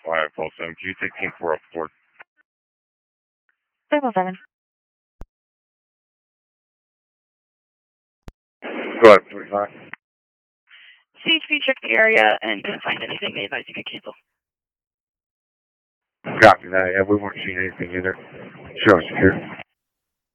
507, Q16 404. 507. Go ahead, 45. CHP checked the area and couldn't find anything. They advised you could cancel. Copy that. Yeah, we weren't seeing anything either. Show us here.